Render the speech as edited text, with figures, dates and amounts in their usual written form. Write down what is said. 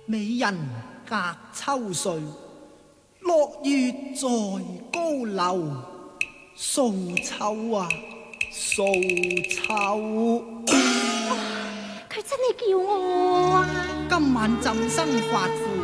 美人隔秋水，落月在高樓。掃秋啊，掃秋！ 佢真係叫我啊！ 今晚朕生發符，